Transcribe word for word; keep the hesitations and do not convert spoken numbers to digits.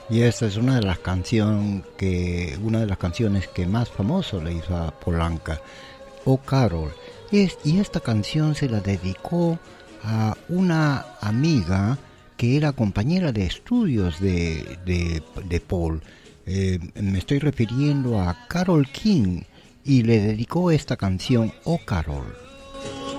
Y esta es una de las canciones que una de las canciones que más famoso le hizo a Polanca, Oh Carol. Es, y esta canción se la dedicó a una amiga que era compañera de estudios de, de, de Paul. Eh, me estoy refiriendo a Carol King y le dedicó esta canción, Oh Carol.